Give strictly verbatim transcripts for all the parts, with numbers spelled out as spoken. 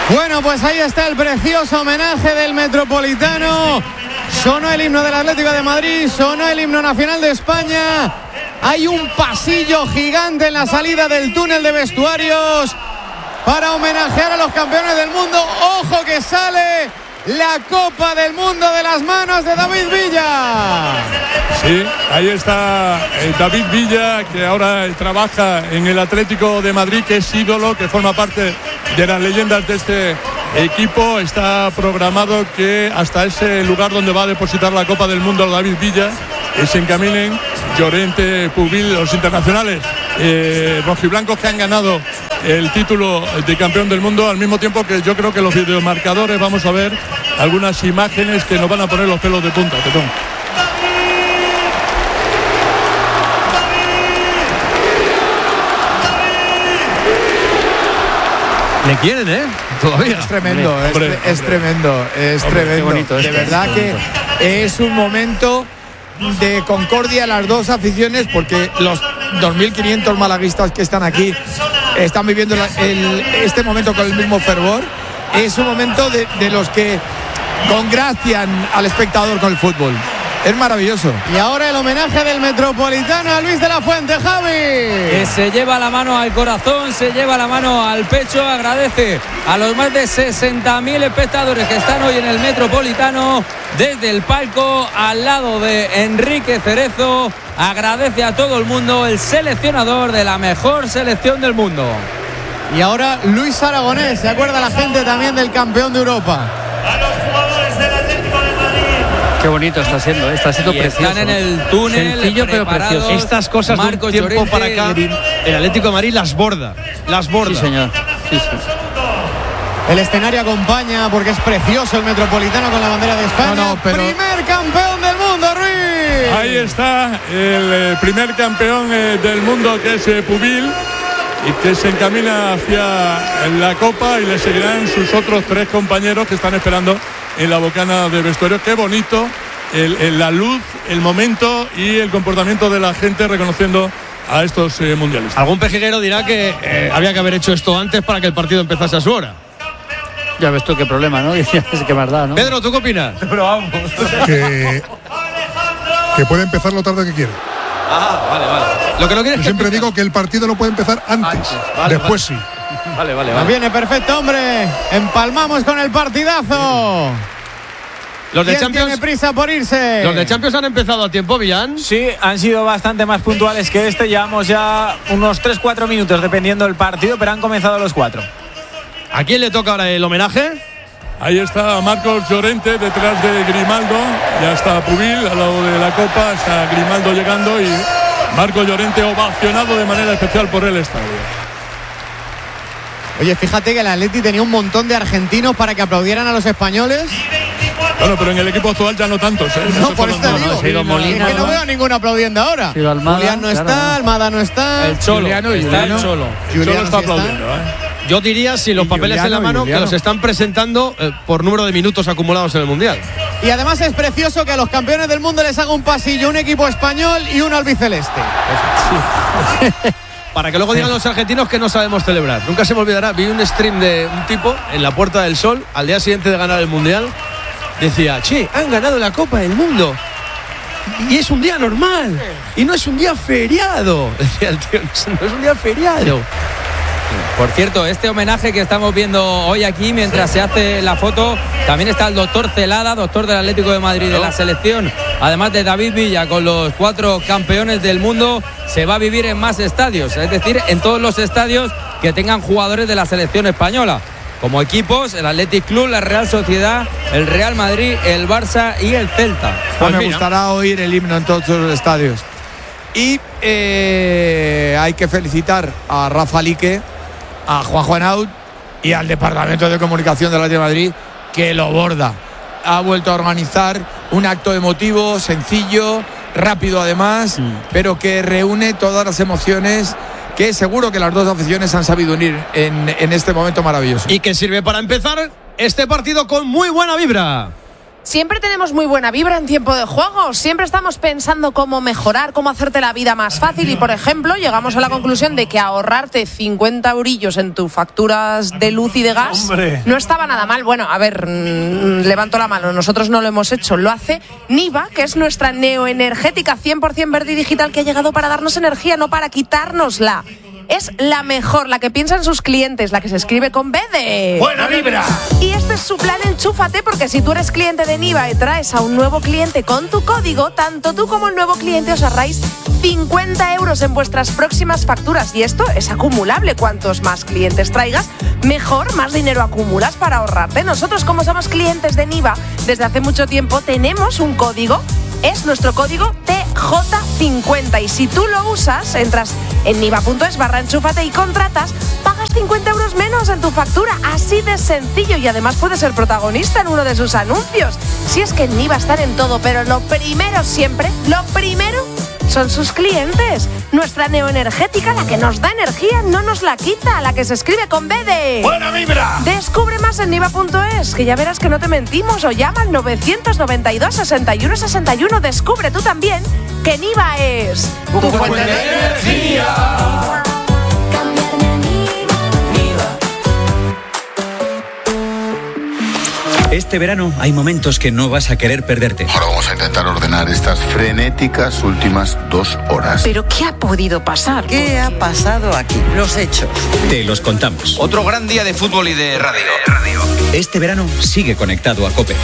Bueno, pues ahí está el precioso homenaje del Metropolitano. Sonó el himno del Atlético de Madrid, sonó el himno nacional de España. Hay un pasillo gigante en la salida del túnel de vestuarios para homenajear a los campeones del mundo. ¡Ojo que sale la Copa del Mundo de las manos de David Villa! Sí, ahí está eh, David Villa, que ahora trabaja en el Atlético de Madrid, que es ídolo, que forma parte de las leyendas de este equipo. Está programado que hasta ese lugar donde va a depositar la Copa del Mundo David Villa eh, se encaminen Llorente, Pubil, los internacionales eh, rojiblancos que han ganado el título de campeón del mundo, al mismo tiempo que yo creo que los videomarcadores vamos a ver algunas imágenes que nos van a poner los pelos de punta. Tetón. Le quieren, ¿eh? Todavía. Es tremendo, hombre, es, hombre, es hombre. tremendo, es Hombre, tremendo. bonito, de es verdad que bonito. es un momento de concordia las dos aficiones, porque los dos mil quinientos malaguistas que están aquí están viviendo la- el- este momento con el mismo fervor. Es un momento de, de los que congracian al espectador con el fútbol. Es maravilloso. Y ahora el homenaje del Metropolitano a Luis de la Fuente, Javi. Que se lleva la mano al corazón, se lleva la mano al pecho, agradece a los más de sesenta mil espectadores que están hoy en el Metropolitano desde el palco al lado de Enrique Cerezo. Agradece a todo el mundo, el seleccionador de la mejor selección del mundo. Y ahora Luis Aragonés, se acuerda la gente también del campeón de Europa. A los jugadores del Atlético de Madrid. Qué bonito está siendo, está siendo Y precioso. están en el túnel, Sencillo pero preparados. precioso. Estas cosas de un Marcos tiempo Llorente, para acá, el Atlético de Madrid las borda. Las borda. Sí, señor. Sí, sí. El escenario acompaña porque es precioso el Metropolitano con la bandera de España. No, no, pero- Primer campeón del mundo, Ruiz. Ahí está el eh, primer campeón eh, del mundo, que es eh, Pubil, y que se encamina hacia la Copa, y le seguirán sus otros tres compañeros que están esperando en la bocana de vestuario. Qué bonito el, el- la luz, el momento y el comportamiento de la gente reconociendo a estos eh, mundialistas. Algún pejiguero dirá que eh, había que haber hecho esto antes para que el partido empezase a su hora. Ya ves tú qué problema, ¿no? Es que más da, ¿no? Pedro, ¿tú qué opinas? que, que puede empezar lo tarde que quiere. Ah, vale, vale. Lo que no quieres Yo es siempre que digo que el partido no puede empezar antes, Antes, vale, después sí. Vale, vale, Nos vale. viene perfecto, hombre. Empalmamos con el partidazo. Los de ¿Quién tiene Champions, prisa por irse? los de Champions han empezado a tiempo, Villán. Sí, han sido bastante más puntuales que este. Llevamos ya unos tres cuatro minutos dependiendo del partido, pero han comenzado los cuatro. ¿A quién le toca ahora el homenaje? Ahí está Marcos Llorente detrás de Grimaldo, ya está Pubil al lado de la Copa, está Grimaldo llegando y Marcos Llorente ovacionado de manera especial por el estadio. Oye, fíjate que el Atleti tenía un montón de argentinos para que aplaudieran a los españoles. Bueno, pero en el equipo actual ya no tantos, ¿eh? No, Se por fueron eso te dos. digo. se ha ido Es Molina, que no ¿no? veo a ninguno aplaudiendo ahora. Se ha ido Almada, Julián no claro, está, ¿no? Almada no está. El Cholo, Juliano, está Juliano. el Cholo. Solo Juliano está sí está. aplaudiendo, ¿eh? Yo diría, sin los Y papeles en la Juliano, mano, Juliano. que los están presentando eh, por número de minutos acumulados en el Mundial. Y además es precioso que a los campeones del mundo les haga un pasillo un equipo español y uno albiceleste. Para que luego digan los argentinos que no sabemos celebrar. Nunca se me olvidará, vi un stream de un tipo en la Puerta del Sol al día siguiente de ganar el Mundial. Decía, che, han ganado la Copa del Mundo y es un día normal y no es un día feriado. Decía el tío, no es un día feriado. Por cierto, este homenaje que estamos viendo hoy aquí mientras se hace la foto, también está el doctor Celada, doctor del Atlético de Madrid de la selección, además de David Villa con los cuatro campeones del mundo. Se va a vivir en más estadios, es decir, en todos los estadios que tengan jugadores de la selección española, como equipos, el Athletic Club, la Real Sociedad, el Real Madrid, el Barça y el Celta. Pues Pues me mira. gustará oír el himno en todos los estadios. Y eh, hay que felicitar a Rafa Lique, a Juan Juanaut y al Departamento de Comunicación del Atlético de Madrid, que lo borda. Ha vuelto a organizar un acto emotivo, sencillo, rápido además, Mm. pero que reúne todas las emociones que seguro que las dos aficiones han sabido unir en, en este momento maravilloso. Y que sirve para empezar este partido con muy buena vibra. Siempre tenemos muy buena vibra en tiempo de juego, siempre estamos pensando cómo mejorar, cómo hacerte la vida más fácil y, por ejemplo, llegamos a la conclusión de que ahorrarte cincuenta eurillos en tus facturas de luz y de gas ¡Hombre! No estaba nada mal. Bueno, a ver, mmm, levanto la mano, nosotros no lo hemos hecho, lo hace Niva, que es nuestra neoenergética cien por ciento verde y digital que ha llegado para darnos energía, no para quitárnosla. Es la mejor, la que piensa en sus clientes, la que se escribe con B de... ¡Buena vibra! Y este es su plan Enchúfate, porque si tú eres cliente de Niva y traes a un nuevo cliente con tu código, tanto tú como el nuevo cliente os ahorráis cincuenta euros en vuestras próximas facturas. Y esto es acumulable. Cuantos más clientes traigas, mejor, más dinero acumulas para ahorrarte. Nosotros, como somos clientes de Niva desde hace mucho tiempo, tenemos un código. Es nuestro código T J cincuenta y si tú lo usas, entras en niva.es barra enchúfate y contratas, pagas cincuenta euros menos en tu factura, así de sencillo, y además puedes ser protagonista en uno de sus anuncios. Si es que en Niva están en todo, pero lo primero siempre, lo primero son sus clientes. Nuestra neoenergética, la que nos da energía, no nos la quita, la que se escribe con B de... ¡Buena vibra! Descubre más en niva.es, que ya verás que no te mentimos, o llama al novecientos noventa y dos, sesenta y uno sesenta y uno. Descubre tú también que Niva es... ¡Tu fuente de energía! Este verano hay momentos que no vas a querer perderte. Ahora vamos a intentar ordenar estas frenéticas últimas dos horas. ¿Pero qué ha podido pasar? ¿Qué ha pasado aquí? Los hechos. Te los contamos. Otro gran día de fútbol y de radio. Este verano sigue conectado a COPE.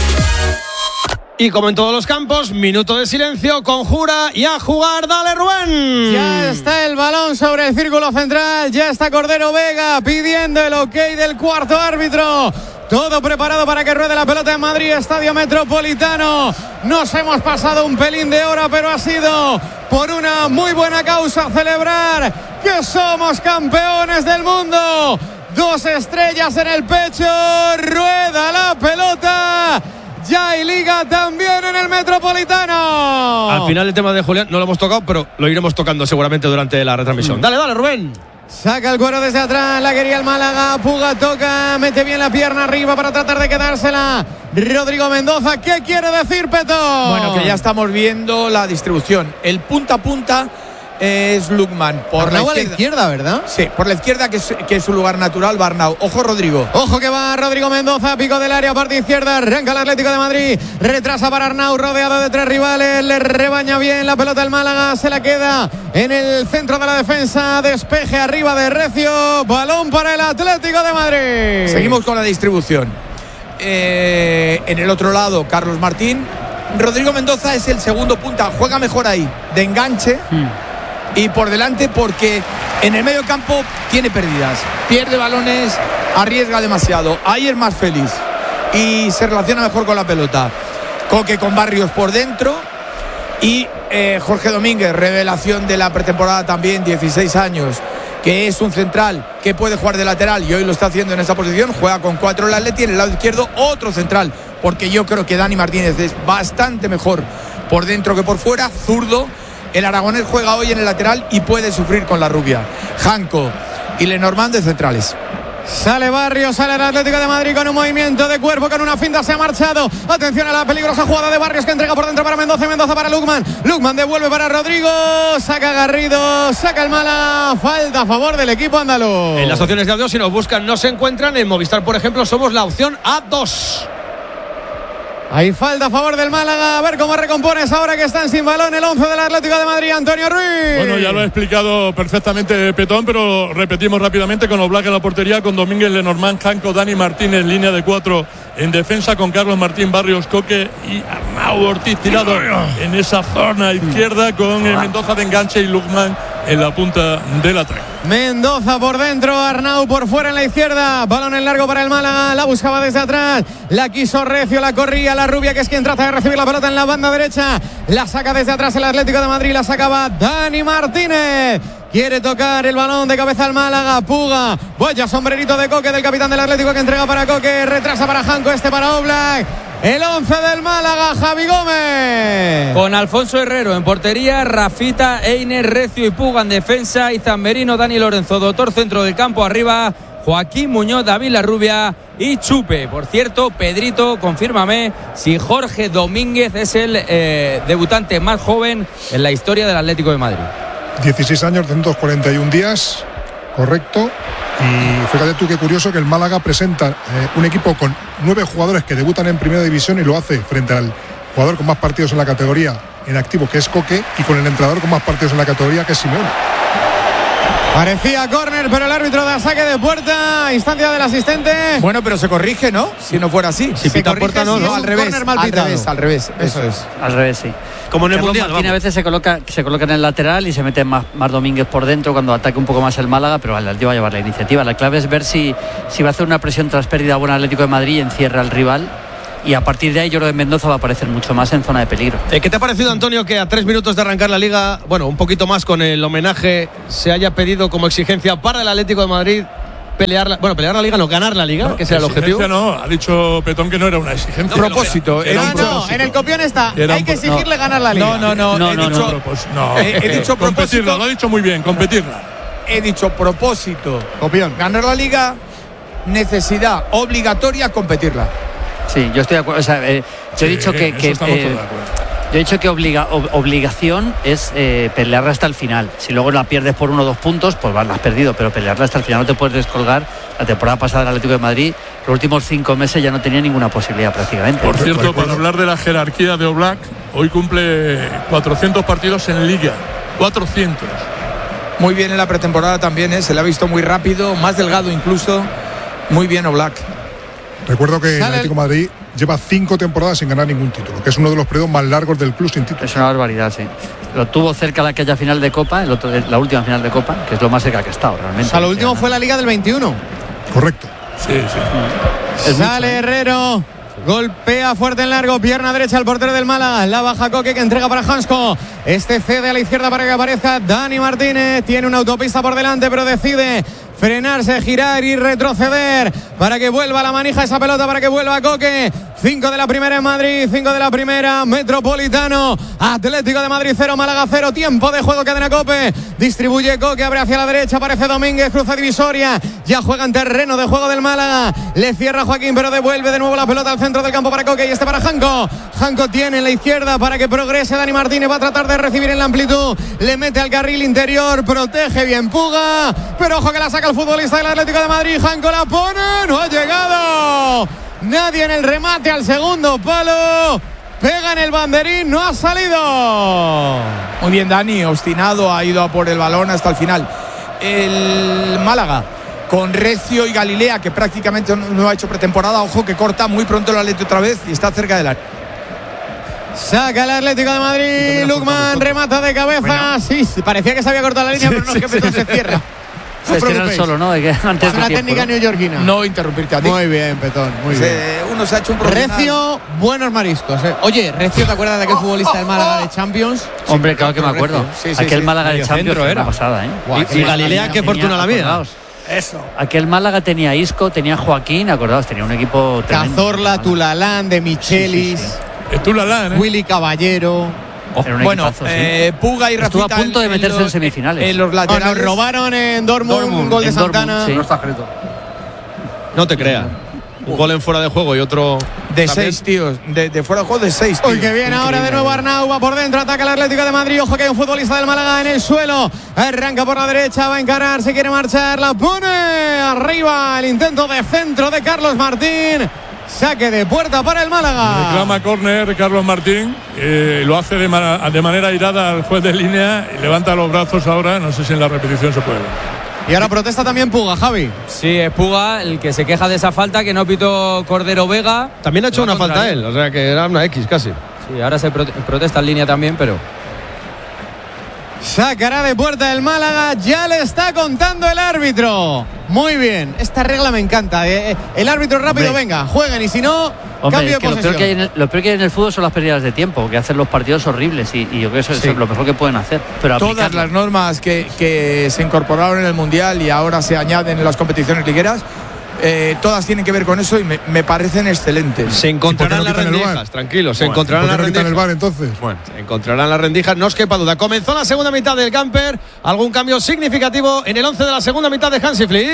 Y como en todos los campos, minuto de silencio, conjura y a jugar. ¡Dale, Rubén! Ya está el balón sobre el círculo central, ya está Cordero Vega pidiendo el ok del cuarto árbitro. Todo preparado para que ruede la pelota en Madrid, Estadio Metropolitano. Nos hemos pasado un pelín de hora, pero ha sido por una muy buena causa, celebrar que somos campeones del mundo. Dos estrellas en el pecho, rueda la pelota. Ya hay liga también en el Metropolitano. Al final el tema de Julián no lo hemos tocado, pero lo iremos tocando seguramente durante la retransmisión. Mm. Dale, dale, Rubén. Saca el cuero desde atrás, la quería el Málaga. Puga toca, mete bien la pierna arriba para tratar de quedársela Rodrigo Mendoza. ¿Qué quiere decir, Peto? Bueno, que ya estamos viendo la distribución. El punta a punta es Lukman. Por Arnau la izquierda, a la izquierda, ¿verdad? Sí, por la izquierda, que es, que es su lugar natural, Arnau. Ojo, Rodrigo. Ojo que va Rodrigo Mendoza, pico del área, parte izquierda, arranca el Atlético de Madrid, retrasa para Arnau, rodeado de tres rivales, le rebaña bien la pelota el Málaga, se la queda en el centro de la defensa, despeje arriba de Recio, balón para el Atlético de Madrid. Seguimos con la distribución. Eh, en el otro lado, Carlos Martín. Rodrigo Mendoza es el segundo punta, juega mejor ahí, de enganche. Hmm. Y por delante, porque en el medio campo tiene pérdidas, pierde balones, arriesga demasiado. Ahí es más feliz y se relaciona mejor con la pelota. Coque con Barrios por dentro y eh, Jorge Domínguez, revelación de la pretemporada también, dieciséis años, que es un central que puede jugar de lateral y hoy lo está haciendo en esa posición. Juega con cuatro el Atleti, en el lado izquierdo otro central, porque yo creo que Dani Martínez es bastante mejor por dentro que por fuera, zurdo. El aragonés juega hoy en el lateral y puede sufrir con la rubia. Janco y Lenormand de centrales. Sale Barrios, sale el Atlético de Madrid con un movimiento de cuerpo, con una finta, se ha marchado. Atención a la peligrosa jugada de Barrios, que entrega por dentro para Mendoza, Mendoza para Lukman. Lukman devuelve para Rodrigo, saca Garrido, saca el Málaga. Falta a favor del equipo andaluz. En las opciones de audio, si nos buscan, no se encuentran. En Movistar, por ejemplo, somos la opción A dos. Hay falta a favor del Málaga. A ver cómo recompones ahora que están sin balón el once del Atlético de Madrid, Antonio Ruiz. Bueno, ya lo ha explicado perfectamente Petón, pero repetimos rápidamente con Oblak en la portería, con Domínguez, Lenormand, Janco, Dani Martínez en línea de cuatro en defensa, con Carlos Martín, Barrios, Coque y Arnau Ortiz tirado en esa zona izquierda, con el Mendoza de enganche y Lukman en la punta del ataque. Mendoza por dentro, Arnau por fuera en la izquierda, balón en largo para el Málaga, la buscaba desde atrás, la quiso Recio, la corría la rubia, que es quien trata de recibir la pelota en la banda derecha, la saca desde atrás el Atlético de Madrid, la sacaba Dani Martínez. Quiere tocar el balón de cabeza al Málaga, Puga, vaya sombrerito de Coque del capitán del Atlético, que entrega para Coque, retrasa para Janco, este para Oblak. El once del Málaga, Javi Gómez. Con Alfonso Herrero en portería, Rafita, Einer, Recio y Puga en defensa, Izan Merino, Dani Lorenzo, doctor centro del campo arriba, Joaquín Muñoz, David Larrubia y Chupe. Por cierto, Pedrito, confírmame si Jorge Domínguez es el eh, debutante más joven en la historia del Atlético de Madrid. dieciséis años, doscientos cuarenta y un días, correcto. Y fíjate tú qué curioso que el Málaga presenta eh, un equipo con nueve jugadores que debutan en primera división y lo hace frente al jugador con más partidos en la categoría en activo, que es Coque, y con el entrenador con más partidos en la categoría, que es Simeone. Parecía córner, pero el árbitro da saque de puerta, instancia del asistente. Bueno, pero se corrige, ¿no? Si no fuera así. Si pita puerta, no, no, no, al revés, al revés, al revés. Eso es. Al revés, sí. Como en el Carlos Mundial, Martín a vamos. veces se coloca, se coloca en el lateral y se mete más, más Domínguez por dentro cuando ataque un poco más el Málaga, pero el Atlético va a llevar la iniciativa. La clave es ver si, si va a hacer una presión tras pérdida buena Atlético de Madrid y encierra al rival. Y a partir de ahí, yo creo que Mendoza va a aparecer mucho más en zona de peligro. Eh, ¿Qué te ha parecido, Antonio, que a tres minutos de arrancar la Liga, bueno, un poquito más con el homenaje, se haya pedido como exigencia para el Atlético de Madrid pelear la, bueno, pelear la Liga, no, ganar la Liga, No, que sea el objetivo? No, ha dicho Petón que no era una exigencia. No, propósito. Era, era No, un no, propósito. en el copión está. Era Hay un que pro- exigirle no. ganar la liga. No, no, no. No, he no, dicho, no. Propós- no. He, he dicho competirla, propósito. lo ha dicho muy bien, competirla. He dicho propósito. Copión. Ganar la liga, necesidad obligatoria, competirla. Sí, yo estoy de acuerdo. O sea, eh, yo he Sí, dicho que, eso que, estamos eh, todos de acuerdo. yo he dicho que obliga, ob- obligación es eh, pelearla hasta el final. Si luego la pierdes por uno o dos puntos, pues vas, la has perdido, pero pelearla hasta el final no te puedes descolgar. La temporada pasada del Atlético de Madrid, los últimos cinco meses ya no tenía ninguna posibilidad prácticamente. Por cierto, para hablar de la jerarquía de Oblak, hoy cumple cuatrocientos partidos en Liga. cuatrocientos. Muy bien en la pretemporada también, ¿eh? Se le ha visto muy rápido, más delgado incluso. Muy bien Oblak. Recuerdo que el Sale Atlético de Madrid lleva cinco temporadas sin ganar ningún título, que es uno de los periodos más largos del club sin título. Es una barbaridad, sí. Lo tuvo cerca la aquella final de Copa, el otro, la última final de Copa, que es lo más cerca que ha estado realmente. O sea, lo último fue la liga del veintiuno. Correcto. Sí, sí. Es Sale mucho, ¿eh? Herrero. Golpea fuerte en largo, pierna derecha al portero del Málaga. La baja Coque, que entrega para Hansko. Este cede a la izquierda para que aparezca Dani Martínez. Tiene una autopista por delante, pero decide frenarse, girar y retroceder para que vuelva la manija esa pelota, para que vuelva Coque. cinco de la primera en Madrid, cinco de la primera Metropolitano. Atlético de Madrid cero, Málaga cero. Tiempo de juego, cadena Cope. Distribuye Coque, abre hacia la derecha, aparece Domínguez, cruza divisoria. Ya juega en terreno de juego del Málaga. Le cierra Joaquín, pero devuelve de nuevo la pelota al centro del campo para Coque y este para Janko. Janko tiene en la izquierda para que progrese Dani Martínez. Va a tratar de recibir en la amplitud. Le mete al carril interior, protege bien Puga. Pero ojo que la saca el futbolista del Atlético de Madrid. Janko la pone, no ha llegado nadie en el remate al segundo palo. Pega en el banderín, no ha salido. Muy bien Dani, obstinado, ha ido a por el balón hasta el final. El Málaga con Recio y Galilea, que prácticamente no ha hecho pretemporada. Ojo que corta muy pronto el Atlético otra vez y está cerca del área. Saca el Atlético de Madrid. Lukman remata de cabeza. Sí, parecía que se había cortado la línea, pero no, es que Petón se cierra. Se cierra el solo, ¿no? De que antes Es de una tiempo, técnica ¿no? neoyorquina. No interrumpirte a ti. Muy bien, Petón, muy Pues, bien. eh, uno se ha hecho un profesional. Recio, buenos mariscos. eh. Oye, Recio, ¿te acuerdas de aquel futbolista del Málaga de Champions? Hombre, claro que me acuerdo. Sí, sí, Aquel sí. Málaga de Medio Champions centro era era. una pasada, ¿eh? Guau, Y, qué y Galilea, qué Tenía- fortuna la mía. acordaos. Eso. Aquel Málaga tenía Isco, tenía Joaquín, acordaos, tenía un equipo tremendo. Cazorla, Tulalán, de Michelis, Sí, sí, Es Tulalán, ¿eh? Willy Caballero. Era un Bueno, equipazo, sí. eh, Puga y Estuvo Rafita a punto de en- en meterse en los- semifinales. En los Oh, laterales. nos robaron en Dortmund, Dortmund, un gol de en Dortmund, Santana. sí. No está escrito. No te creas. Un gol en fuera de juego y otro De también. seis, tíos. De, de fuera de juego de seis, tíos. Uy, que viene ahora de nuevo Arnau, va por dentro, ataca el Atlético de Madrid. Ojo que hay un futbolista del Málaga en el suelo. Arranca por la derecha, va a encarar, se quiere marchar, la pone arriba. El intento de centro de Carlos Martín. Saque de puerta para el Málaga. Reclama córner Carlos Martín, eh, lo hace de, ma- de manera airada al juez de línea y levanta los brazos ahora, no sé si en la repetición se puede ver. Y ahora protesta también Puga, Javi. Sí, es Puga el que se queja de esa falta que no pitó Cordero Vega. También ha hecho Va una contra falta él. él, o sea que era una X casi. Sí, ahora se prote- protesta en línea también, pero Sacará de puerta el Málaga, ya le está contando el árbitro. Muy bien, esta regla me encanta. eh. El árbitro rápido, Hombre. venga, jueguen y si no, Hombre, cambio es de que lo, posesión. peor que hay en el, lo peor que hay en el fútbol son las pérdidas de tiempo, que hacen los partidos horribles y, y yo creo que eso, eso es lo mejor que pueden hacer. Pero Todas aplicarlo. las normas que, que se incorporaron en el Mundial y ahora se añaden en las competiciones ligueras, eh, todas tienen que ver con eso y me, me parecen excelentes. Se encontrarán no las quitan el rendijas, VAR? tranquilos, se Bueno, encontrarán ¿por las qué no quitan el rendijas. VAR entonces? Bueno, se encontrarán las rendijas, no os quepa duda. Comenzó la segunda mitad del camper, algún cambio significativo en el once de la segunda mitad de Hansi Flick.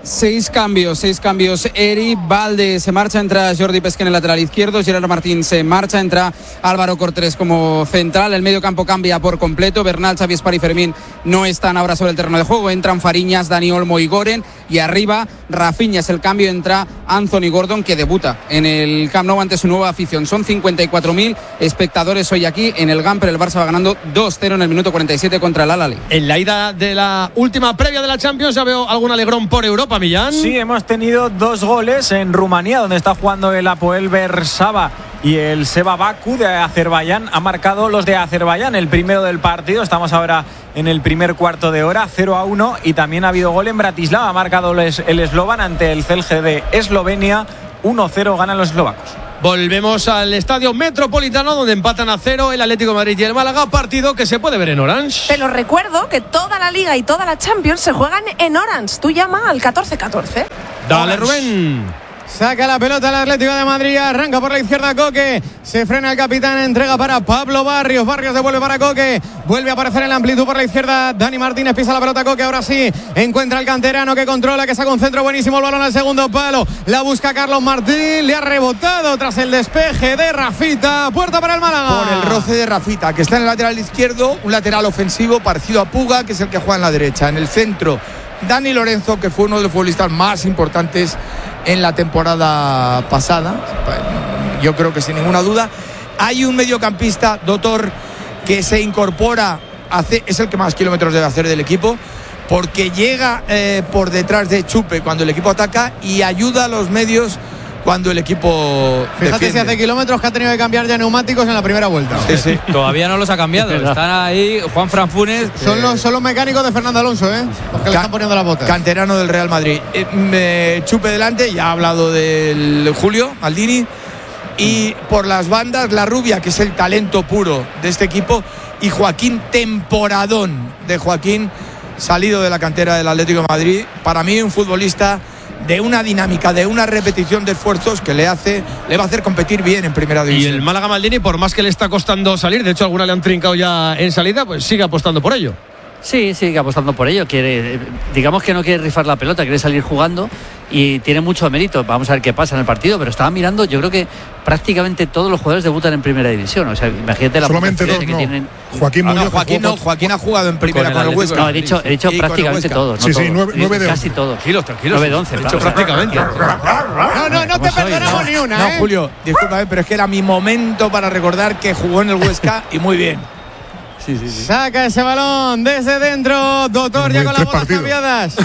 Seis cambios, seis cambios. Eri Valde se marcha, entra Jordi Pesqué en el lateral izquierdo, Gerard Martín se marcha, entra Álvaro Cortés como central, el medio campo cambia por completo, Bernal, Xavi Espar y Fermín no están ahora sobre el terreno de juego, entran Fariñas, Dani Olmo y Goren, y arriba Rafinha es el cambio, entra Anthony Gordon, que debuta en el Camp Nou ante su nueva afición. Son cincuenta y cuatro mil espectadores hoy aquí en el Gamper, el Barça va ganando dos cero en el minuto cuarenta y siete contra el Al-Ahly. En la ida de la última previa de la Champions ya veo algún alegrón por Europa, Millán. Sí, hemos tenido dos goles en Rumanía, donde está jugando el Apoel Bersaba y el Seva Baku de Azerbaiyán. Ha marcado los de Azerbaiyán, el primero del partido. Estamos ahora en el primer cuarto de hora, cero a uno. Y también ha habido gol en Bratislava. Ha marcado el eslovan ante el Celje de Eslovenia. uno cero ganan los eslovacos. Volvemos al Estadio Metropolitano, donde empatan a cero el Atlético de Madrid y el Málaga, partido que se puede ver en Orange. Te lo recuerdo que toda la Liga y toda la Champions se juegan en Orange. Tú llama al catorce catorce. Dale, Rubén. Saca la pelota el Atlético de Madrid, arranca por la izquierda Coque, se frena el capitán, entrega para Pablo Barrios, Barrios devuelve para Coque, vuelve a aparecer en la amplitud por la izquierda, Dani Martínez pisa la pelota Coque, ahora sí, encuentra el canterano que controla, que saca un centro buenísimo, el balón al segundo palo, la busca Carlos Martín, le ha rebotado tras el despeje de Rafita, puerta para el Málaga. Por el roce de Rafita, que está en el lateral izquierdo, un lateral ofensivo parecido a Puga, que es el que juega en la derecha, en el centro Dani Lorenzo, que fue uno de los futbolistas más importantes en la temporada pasada, yo creo que sin ninguna duda. Hay un mediocampista, Dotor, que se incorpora, hace, es el que más kilómetros debe hacer del equipo, porque llega eh, por detrás de Chupe cuando el equipo ataca y ayuda a los medios cuando el equipo Fíjate defiende. si hace kilómetros que ha tenido que cambiar ya neumáticos en la primera vuelta. Sí, sí. Todavía no los ha cambiado. Están ahí Juan Fran Funes. Son los, son los mecánicos de Fernando Alonso, ¿eh? Los que le están poniendo las botas. Canterano del Real Madrid. Eh, me Chupe delante, ya ha hablado del Julio Maldini. Y por las bandas, la rubia, que es el talento puro de este equipo. Y Joaquín, temporadón de Joaquín, salido de la cantera del Atlético de Madrid. Para mí, un futbolista de una dinámica, de una repetición de esfuerzos que le hace, le va a hacer competir bien en primera división. Y el Málaga Maldini, por más que le está costando salir, de hecho alguna le han trincado ya en salida, pues sigue apostando por ello. Sí, sigue apostando por ello. Quiere, digamos que no quiere rifar la pelota, quiere salir jugando y tiene mucho mérito. Vamos a ver qué pasa en el partido, pero estaba mirando, yo creo que prácticamente todos los jugadores debutan en primera división. O sea, imagínate la solamente dos, que no. tienen. Joaquín, ah, Muñoz, no, Joaquín, no, Joaquín ha jugado en primera con el, con el Huesca. No, he dicho, he dicho sí, prácticamente todos. Sí, no sí, todos, nueve, nueve de casi once. todos. Tranquilos, tranquilos. nueve de once. He dicho prácticamente. No, no, no te perdonamos ni una, No, ¿eh? Julio, discúlpame, pero es que era mi momento para recordar que jugó en el Huesca y muy bien. Sí, sí, sí. Saca ese balón desde dentro, Doctor, ya con las botas cambiadas.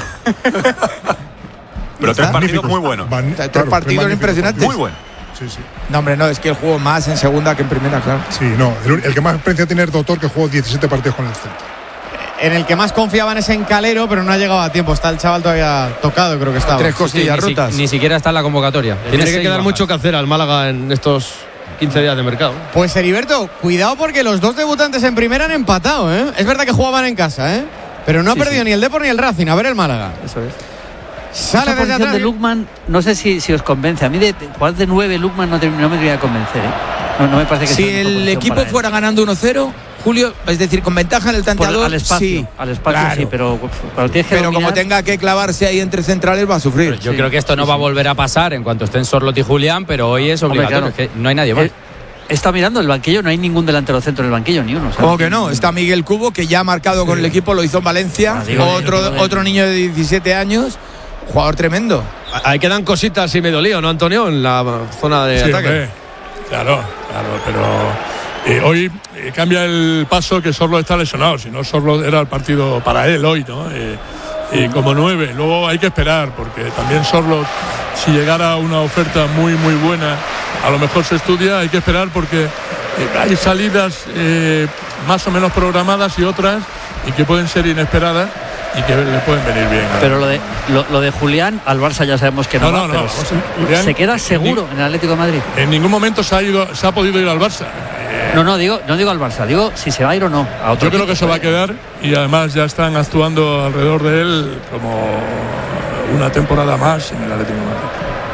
Pero tres partidos muy buenos. Van, Tres claro, partidos magnífico. impresionantes. Muy buenos. Sí, sí. No, hombre, no, es que él jugó más en segunda que en primera, claro. Sí, no. El, el que más experiencia tiene es Doctor, que jugó diecisiete partidos con el Celta. En el que más confiaban es en Calero, pero no ha llegado a tiempo. Está el chaval todavía tocado, creo que estaba. Tres cosillas ni, si- rotas. ni siquiera está en la convocatoria. Tiene que seis quedar bajas. mucho que hacer al Málaga en estos quince días de mercado. Pues Heriberto, cuidado porque los dos debutantes en primera han empatado, ¿eh? Es verdad que jugaban en casa, ¿eh? Pero no ha Sí, perdido sí. ni el Depor ni el Racing. A ver el Málaga. Eso es. Sale Esa desde posición atrás. de Lukman, no sé si, si os convence. A mí de, de jugar de nueve Lukman no, te- no me debería convencer, ¿eh? No, no me parece que Si sea la mejor el posición equipo para él. fuera ganando uno cero, Julio, es decir, con ventaja en el Por- tanteador, al espacio, sí. al espacio Claro. sí, pero uf, cuando tienes que Pero como dominar- tenga que clavarse ahí entre centrales va a sufrir. Yo Sí, creo que esto no sí, va a sí. volver a pasar en cuanto estén Sorlot y Julián, pero hoy es Hombre, obligatorio. claro. Es que no hay nadie más. Eh, He estado mirando el banquillo, no hay ningún delantero centro en el banquillo, ni uno. ¿sabes? ¿Cómo que no? Está Miguel Cubo, que ya ha marcado con el equipo, lo hizo en Valencia. Ah, digo, otro, digo, digo. otro niño de diecisiete años, jugador tremendo. Ahí quedan cositas y medio lío, ¿no, Antonio? En la zona de Sí, ataque. hombre. Claro, claro, pero eh, hoy eh, cambia el paso que Sorlo está lesionado. Si no, Sorlo era el partido para él hoy, ¿no? Eh, y como nueve. Luego hay que esperar, porque también Sorlo, si llegara una oferta muy, muy buena, a lo mejor se estudia. Hay que esperar porque eh, hay salidas eh, más o menos programadas y otras y que pueden ser inesperadas y que le pueden venir bien. Pero lo de, lo, lo de Julián, al Barça ya sabemos que no, No, va, no, pero no, se- o sea, Julián- se queda seguro en el Atlético de Madrid. En ningún momento se ha ido, se ha podido ir al Barça. Eh, No, no digo, no digo al Barça, digo si se va a ir o no. A otro Yo creo equipo. que se va a quedar y además ya están actuando alrededor de él como una temporada más en el Atlético de Madrid.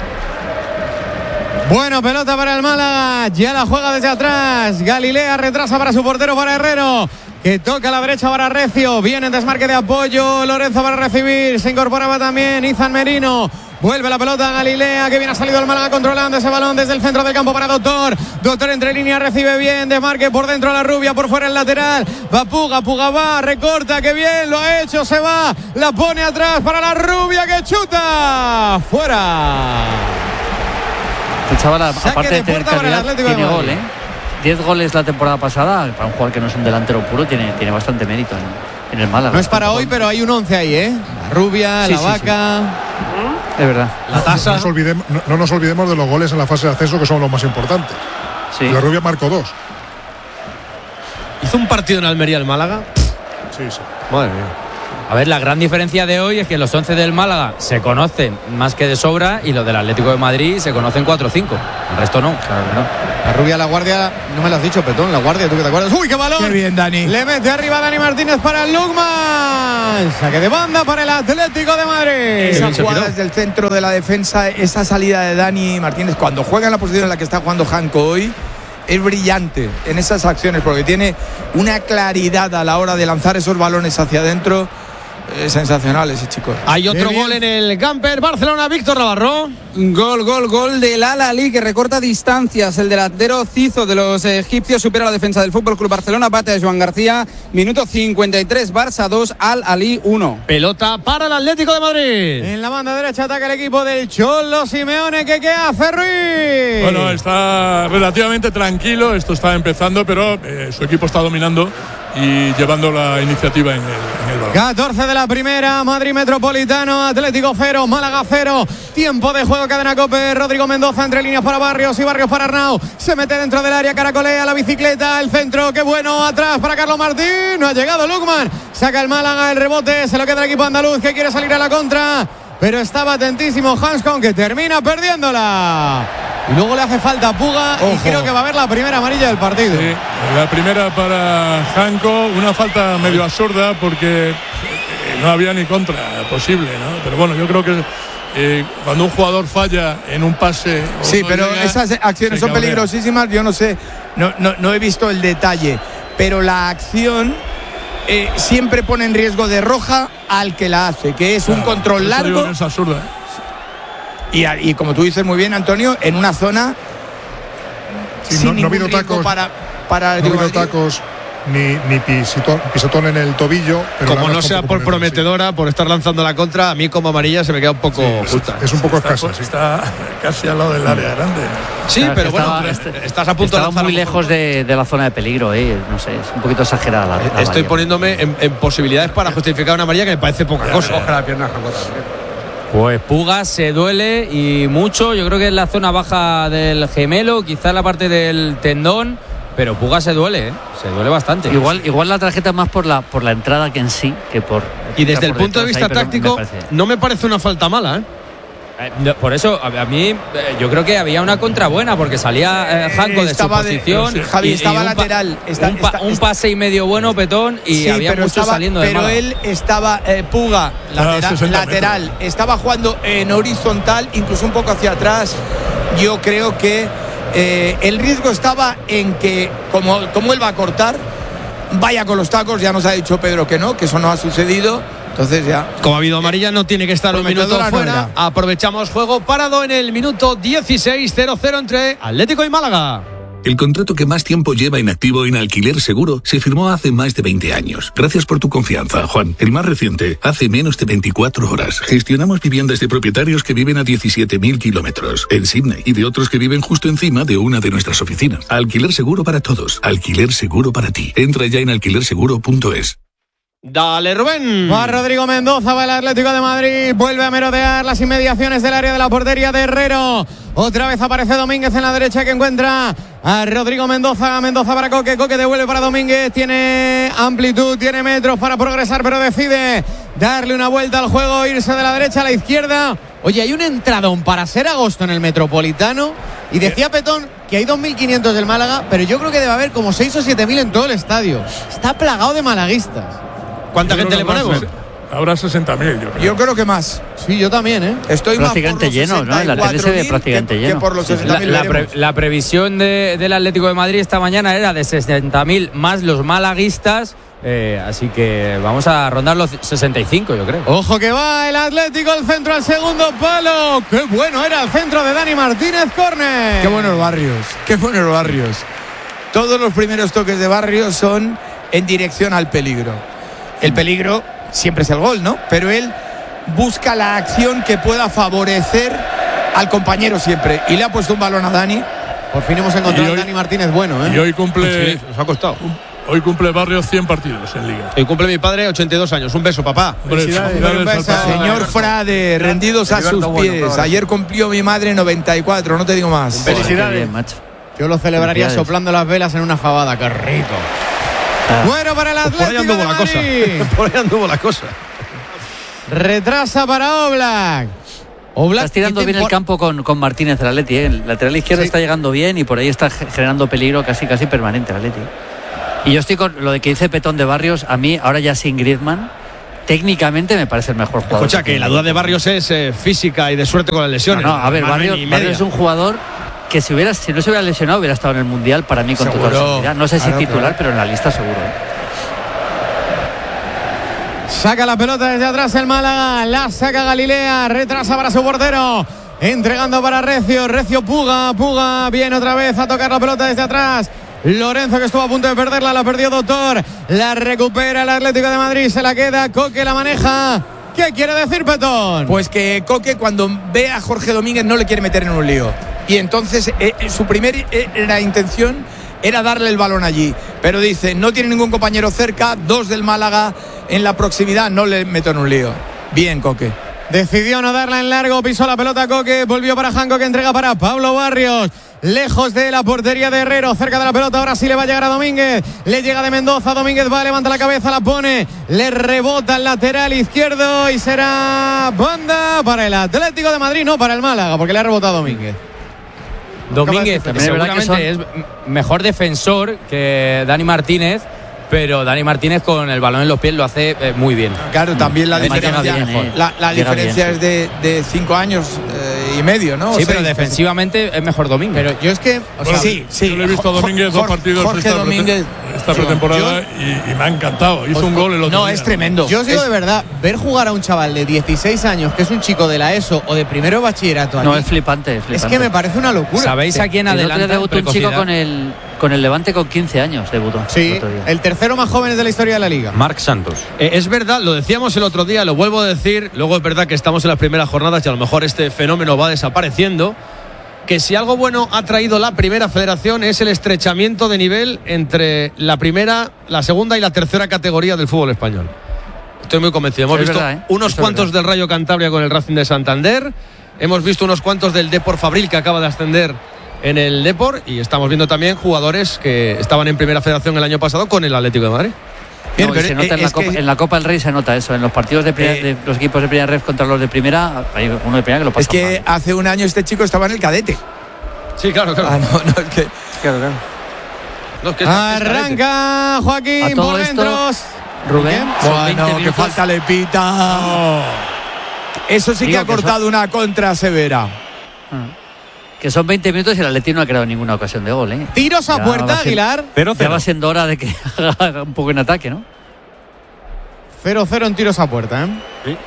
Bueno, pelota para el Málaga. Ya la juega desde atrás. Galilea retrasa para su portero, para Herrero, que toca a la derecha para Recio. Viene en desmarque de apoyo. Lorenzo para recibir. Se incorporaba también Izan Merino. Vuelve la pelota a Galilea, que bien ha salido el Málaga controlando ese balón desde el centro del campo para Doctor. Doctor entre líneas, recibe bien, desmarque por dentro a la Rubia, por fuera el lateral. Va Puga, Puga va, recorta, que bien lo ha hecho, se va, la pone atrás para la Rubia, que chuta. Fuera. El chaval, aparte de, de tener calidad, tiene gol, ¿eh? diez goles la temporada pasada, para un jugador que no es un delantero puro, tiene, tiene bastante mérito en, en el Málaga. No es para hoy, pero hay un once ahí, ¿eh? La Rubia, sí, la sí, Vaca. Sí. Es verdad. La tasa. No nos, olvidemos, no, no nos olvidemos de los goles en la fase de ascenso, que son los más importantes. Sí. La Rubia marcó dos. ¿Hizo un partido en Almería el Málaga? Sí, sí. Madre mía. A ver, la gran diferencia de hoy es que los once del Málaga se conocen más que de sobra y los del Atlético de Madrid se conocen cuatro o cinco. El resto no. Claro, no. La Rubia, la Guardia, no me lo has dicho, Petón, la Guardia, ¿tú que te acuerdas? ¡Uy, qué balón! ¡Qué bien, Dani! Le mete arriba Dani Martínez para el Lukman. Saque de banda para el Atlético de Madrid. Esa jugada desde el centro de la defensa, esa salida de Dani Martínez, cuando juega en la posición en la que está jugando Janko hoy, es brillante en esas acciones, porque tiene una claridad a la hora de lanzar esos balones hacia adentro. Eh, sensacional ese chico. Hay otro gol en el Camper Barcelona. Víctor Navarro. Gol, gol, gol del Al-Ahly, que recorta distancias. El delantero Cizo de los egipcios supera la defensa del Fútbol Club Barcelona. Bate a Joan García. Minuto cincuenta y tres, Barça dos, Al-Ahly uno. Pelota para el Atlético de Madrid. En la banda derecha ataca el equipo del Cholo Simeone. ¿Qué, qué hace Ruiz? Bueno, está relativamente tranquilo. Esto está empezando, pero eh, su equipo está dominando y llevando la iniciativa en el, en el balón. catorce de la primera, Madrid Metropolitano, Atlético cero, Málaga cero. Tiempo de juego, cadena COPE. Rodrigo Mendoza entre líneas para Barrios y Barrios para Arnau. Se mete dentro del área, caracolea la bicicleta, el centro, qué bueno, atrás para Carlos Martín. No ha llegado Lukman. Saca el Málaga, el rebote, se lo queda el equipo andaluz, que quiere salir a la contra. Pero estaba atentísimo Hanskon, que termina perdiéndola. Y luego le hace falta a Puga. Ojo. Y creo que va a haber la primera amarilla del partido. Sí, la primera para Janko, una falta medio absurda porque no había ni contra posible, ¿no? Pero bueno, yo creo que eh, cuando un jugador falla en un pase... Sí, no pero llega, esas acciones son cabrea. peligrosísimas. Yo no sé, no, no, no he visto el detalle, pero la acción eh, siempre pone en riesgo de roja al que la hace, que es claro, un control largo. Digo, es absurda. Y, y como tú dices muy bien, Antonio, en una zona sí, sin no, no ningún riesgo para, para no ha tacos ni, ni pisotón, pisotón en el tobillo. Pero como no sea por prometedora, sí. por estar lanzando la contra, a mí como amarilla se me queda un poco sí, justa. Es, es un poco está, escasa. Sí. Está casi al lado del área grande. Sí, claro, pero bueno, estaba, estás a punto de lanzar muy lejos de, de la zona de peligro, eh. No sé, es un poquito exagerada la, la Estoy amarilla. poniéndome en, en posibilidades para justificar una amarilla que me parece poca cosa. Ojalá la pierna jacota. Pues Puga se duele y mucho. Yo creo que es la zona baja del gemelo, quizás la parte del tendón, pero Puga se duele, ¿eh? Se duele bastante. Igual, igual la tarjeta más por la por la entrada que en sí, que por. Y desde el punto de vista ahí, táctico, me parece... no me parece una falta mala, ¿eh? Eh, por eso, a, a mí, eh, yo creo que había una contra buena, porque salía eh, Janko de su posición. De, Javi, y, estaba y un lateral. Pa, está, un, pa, está, un pase y medio bueno, Petón, y sí, había muchos estaba, saliendo de Pero Málaga. él estaba, eh, Puga, lateral, ah, lateral estaba jugando en horizontal, incluso un poco hacia atrás. Yo creo que eh, el riesgo estaba en que, como, como él va a cortar, vaya con los tacos. Ya nos ha dicho Pedro que no, que eso no ha sucedido. Entonces ya. Como ha habido amarilla, no tiene que estar un minuto fuera. No aprovechamos juego parado en el minuto dieciséis, cero cero entre Atlético y Málaga. El contrato que más tiempo lleva en activo en Alquiler Seguro se firmó hace más de veinte años. Gracias por tu confianza, Juan. El más reciente, hace menos de veinticuatro horas. Gestionamos viviendas de propietarios que viven a diecisiete mil kilómetros en Sydney y de otros que viven justo encima de una de nuestras oficinas. Alquiler Seguro para todos. Alquiler Seguro para ti. Entra ya en alquiler seguro punto es. Dale, Rubén. Va Rodrigo Mendoza, va el Atlético de Madrid. Vuelve a merodear las inmediaciones del área de la portería de Herrero. Otra vez aparece Domínguez en la derecha, que encuentra a Rodrigo Mendoza. Mendoza para Coque. Coque devuelve para Domínguez. Tiene amplitud, tiene metros para progresar, pero decide darle una vuelta al juego, irse de la derecha a la izquierda. Oye, hay un entradón para ser agosto en el Metropolitano. Y decía Petón que hay dos mil quinientos del Málaga, pero yo creo que debe haber como seis o siete mil en todo el estadio. Está plagado de malaguistas. ¿Cuánta yo gente le ponemos? Habrá sesenta mil, yo creo. Yo creo que más. Sí, yo también, ¿eh? Estoy prácticamente lleno, ¿no? En la tele se ve prácticamente que, lleno. Que por los sesenta mil la, la, pre, la previsión de, del Atlético de Madrid esta mañana era de sesenta mil más los malaguistas. Eh, así que vamos a rondar los sesenta y cinco, yo creo. Ojo que va el Atlético, el centro al segundo palo. Qué bueno era el centro de Dani Martínez, córner. Qué buenos Barrios, qué buenos Barrios. Todos los primeros toques de Barrios son en dirección al peligro. El peligro siempre es el gol, ¿no? Pero él busca la acción que pueda favorecer al compañero siempre. Y le ha puesto un balón a Dani. Por fin hemos encontrado a Dani Martínez bueno, ¿eh? Y hoy cumple... Sí, nos ha costado. Hoy cumple Barrios cien partidos en Liga. Hoy cumple mi padre ochenta y dos años. Un beso, papá. Felicidades. Señor Frade, rendidos a sus pies. Ayer cumplió mi madre noventa y cuatro, no te digo más. Felicidades, macho. Yo lo celebraría soplando las velas en una fabada. ¡Qué rico! Ah. Bueno para el Atlético. Por ahí anduvo la cosa. Por ahí anduvo la cosa. Retrasa para Oblak. Oblak estás tirando bien el campo con, con Martínez, el Atleti, ¿eh? El lateral izquierdo sí. Está llegando bien y por ahí está generando peligro casi casi permanente el Atleti. Y yo estoy con lo de que dice Petón de Barrios. A mí, ahora ya sin Griezmann, técnicamente me parece el mejor jugador. Escucha, que, que la duda de Barrios es eh, física y de suerte con las lesiones. No, no a ver, Barrios, Barrios es un jugador que si, hubiera, si no se hubiera lesionado hubiera estado en el Mundial para mí con toda seguridad. No sé si claro, titular, claro. Pero en la lista seguro. Saca la pelota desde atrás el Málaga, la saca Galilea, retrasa para su portero, entregando para Recio, Recio Puga, Puga viene otra vez a tocar la pelota desde atrás. Lorenzo, que estuvo a punto de perderla, la perdió Doctor, la recupera el Atlético de Madrid, se la queda, Coque la maneja. ¿Qué quiere decir Petón? Pues que Coque, cuando ve a Jorge Domínguez, no le quiere meter en un lío. Y entonces eh, su primera eh, intención era darle el balón allí. Pero dice, no tiene ningún compañero cerca, dos del Málaga en la proximidad, no le meto en un lío. Bien, Coque. Decidió no darla en largo, pisó la pelota Coque, volvió para Janco, que entrega para Pablo Barrios. Lejos de la portería de Herrero, cerca de la pelota, ahora sí le va a llegar a Domínguez, le llega de Mendoza, Domínguez va, levanta la cabeza, la pone, le rebota el lateral izquierdo y será banda para el Atlético de Madrid, no para el Málaga, porque le ha rebotado Domínguez. Domínguez seguramente es mejor defensor que Dani Martínez, pero Dani Martínez con el balón en los pies lo hace eh, muy bien. Claro, también la diferencia, bien, eh. la, la diferencia es de, de cinco años eh, y medio, ¿no? Sí, o pero seis, defensivamente es mejor Domínguez. Pero yo es que, o bueno, sea, sí, sí. Yo le he visto a Domínguez Jorge, dos partidos Jorge esta, Domínguez, esta pretemporada yo, y, y me ha encantado. Hizo pues, un gol el otro No, día. es tremendo. Yo os digo es, de verdad, ver jugar a un chaval de dieciséis años, que es un chico de la ESO o de primero de bachillerato. No, aquí, es flipante, es flipante. Es que me parece una locura. ¿Sabéis a quién adelanta? Debutó un chico con el, con el Levante con quince años, debutó. Sí, el, el tercero más joven de la historia de la Liga. Marc Santos. Eh, es verdad, lo decíamos el otro día, lo vuelvo a decir, luego es verdad que estamos en las primeras jornadas y a lo mejor este fenómeno va desapareciendo, que si algo bueno ha traído la primera federación es el estrechamiento de nivel entre la primera, la segunda y la tercera categoría del fútbol español. Estoy muy convencido. Hemos es visto verdad, ¿eh? unos Eso cuantos del Rayo Cantabria con el Racing de Santander, hemos visto unos cuantos del Depor Fabril, que acaba de ascender en el Depor, y estamos viendo también jugadores que estaban en primera federación el año pasado con el Atlético de Madrid. Bien, no, pero se nota en, la Copa, en la Copa del Rey se nota eso. En los partidos de, primera, eh, de los equipos de primera red contra los de primera, hay uno de primera que lo pasa. Es que mal. Hace un año este chico estaba en el cadete. Sí, claro, claro. Ah, no, no, es que... Claro, claro. No, es que arranca Joaquín por dentro. Rubén. Bueno, que falta le pita. Oh. Eso sí que Digo ha cortado que son... una contra severa. Ah. Que son veinte minutos y el Atleti no ha creado ninguna ocasión de gol, ¿eh? Tiros a ya puerta, Aguilar. cero cero. Ya va siendo hora de que haga un poco en ataque, ¿no? cero cero en tiros a puerta, ¿eh? Sí.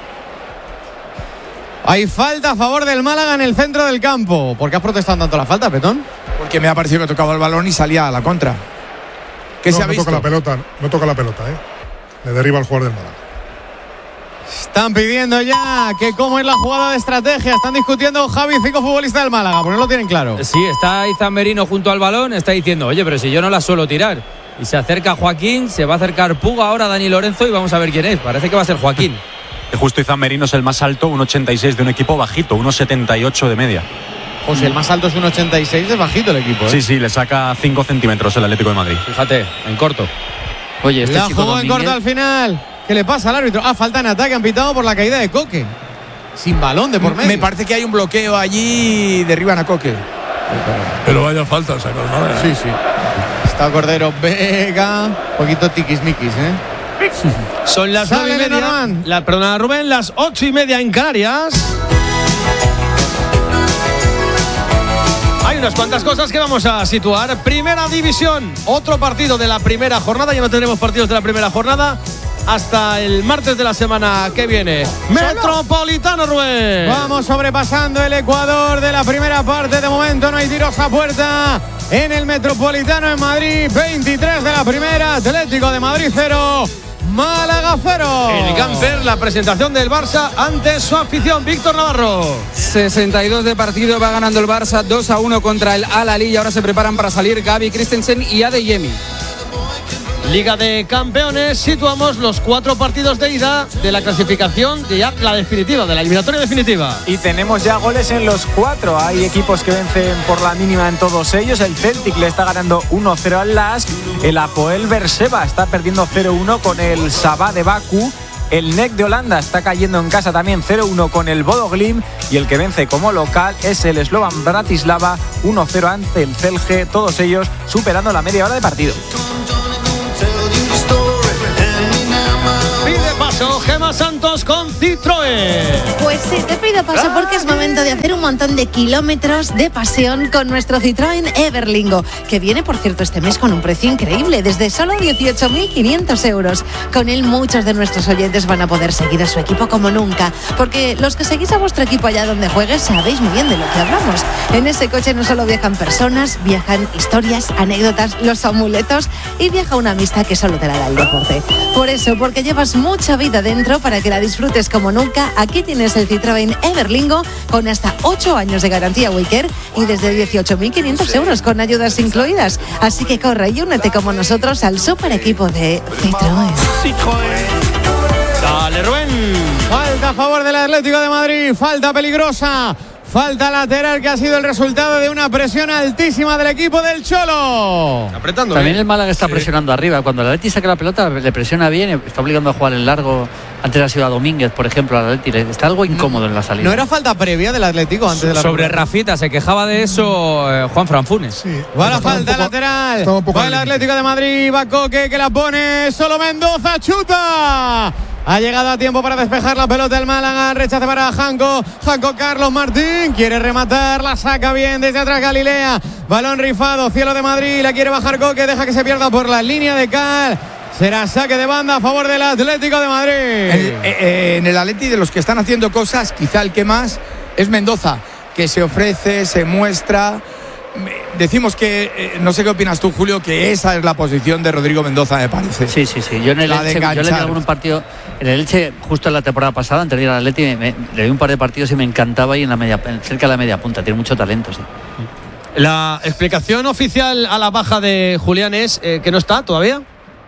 Hay falta a favor del Málaga en el centro del campo. ¿Por qué has protestado tanto la falta, Petón? Porque me ha parecido que tocaba el balón y salía a la contra. ¿Qué no, se ha no visto? Toca la pelota, no toca la pelota, ¿eh? Le derriba al jugador del Málaga. Están pidiendo ya que cómo es la jugada de estrategia. Están discutiendo Javi, cinco futbolistas del Málaga, porque no lo tienen claro. Sí, está Izan Merino junto al balón, está diciendo, oye, pero si yo no la suelo tirar. Y se acerca Joaquín, se va a acercar Puga ahora, Dani Lorenzo, y vamos a ver quién es. Parece que va a ser Joaquín. Justo Izan Merino es el más alto, uno ochenta y seis de un equipo bajito, uno setenta y ocho de media. O si el más alto es uno ochenta y seis, es bajito el equipo, ¿eh? Sí, sí, le saca cinco centímetros el Atlético de Madrid. Fíjate, en corto. Oye, este la chico jugó Domínguez... en corto al final. ¿Qué le pasa al árbitro? Ah, falta en ataque, han pitado por la caída de Coque. Sin balón de por medio. Me parece que hay un bloqueo allí y derriban a Coque. Pero vaya falta, sacó nada. Sí, sí. Está Cordero Vega. Un poquito tiquismiquis, ¿eh? Son las nueve y media. La, perdona, Rubén, las ocho y media en Canarias. Ahí Hay unas cuantas cosas que vamos a situar. Primera división, otro partido de la primera jornada. Ya no tendremos partidos de la primera jornada hasta el martes de la semana que viene. Metropolitano, Rubén. Vamos sobrepasando el Ecuador de la primera parte. De momento no hay tiros a puerta en el Metropolitano en Madrid. veintitrés de la primera. Atlético de Madrid cero, Málaga cero. El Gamper, la presentación del Barça ante su afición. Víctor Navarro. sesenta y dos de partido, va ganando el Barça dos a uno contra el Al-Ahly y ahora se preparan para salir Gavi, Christensen y Adeyemi. Liga de Campeones, situamos los cuatro partidos de ida de la clasificación de ya la definitiva, de la eliminatoria definitiva. Y tenemos ya goles en los cuatro. Hay equipos que vencen por la mínima en todos ellos. El Celtic le está ganando uno cero al Lask. El Apoel Berseba está perdiendo cero uno con el Sabah de Bakú. El N E C de Holanda está cayendo en casa también cero uno con el Bodo Glimt. Y el que vence como local es el Slovan Bratislava uno cero ante el Celje. Todos ellos superando la media hora de partido. Gemma Santos con Citroën. Pues sí, te pido paso porque es momento de hacer un montón de kilómetros de pasión con nuestro Citroën Everlingo, que viene, por cierto, este mes con un precio increíble, desde solo dieciocho mil quinientos euros. Con él muchos de nuestros oyentes van a poder seguir a su equipo como nunca, porque los que seguís a vuestro equipo allá donde juegues sabéis muy bien de lo que hablamos. En ese coche no solo viajan personas, viajan historias, anécdotas, los amuletos y viaja una amistad que solo te la da el deporte. Por eso, porque llevas mucha vida dentro para que la disfrutes como nunca, aquí tienes el Citroën Everlingo con hasta ocho años de garantía Wicker y desde dieciocho mil quinientos euros con ayudas incluidas. Así que corre y únete como nosotros al super equipo de Citroën. Citroën. Dale, Rubén. Falta a favor del Atlético de Madrid, falta peligrosa. Falta lateral que ha sido el resultado de una presión altísima del equipo del Cholo. Apretando. También bien. el Málaga está sí. presionando arriba. Cuando el Atleti saca la pelota, le presiona bien, está obligando a jugar en largo. Antes ha sido a Domínguez, por ejemplo, al Atleti. Está algo incómodo en la salida. ¿No era falta previa del Atlético antes de la Sobre pelota? Rafita, se quejaba de eso eh, Juan Franfunes. Sí. Va la falta poco, lateral. Va el Atlético de Madrid, va Coque que la pone. Solo Mendoza, chuta. Ha llegado a tiempo para despejar la pelota el Málaga. Rechace para Janco. Janco Carlos Martín. Quiere rematar. La saca bien desde atrás Galilea. Balón rifado. Cielo de Madrid. La quiere bajar Coque. Deja que se pierda por la línea de cal. Será saque de banda a favor del Atlético de Madrid. El, eh, en el Atleti, de los que están haciendo cosas, quizá el que más es Mendoza, que se ofrece, se muestra. Decimos que, eh, no sé qué opinas tú, Julio, que esa es la posición de Rodrigo Mendoza, me parece. Sí, sí, sí. Yo en el Elche, yo le di algún partido, en el Elche, justo en la temporada pasada, antes de ir al Atleti, me, me, le di un par de partidos y me encantaba y en la media, cerca de la media punta, tiene mucho talento, sí. La explicación oficial a la baja de Julián es eh, que no está todavía.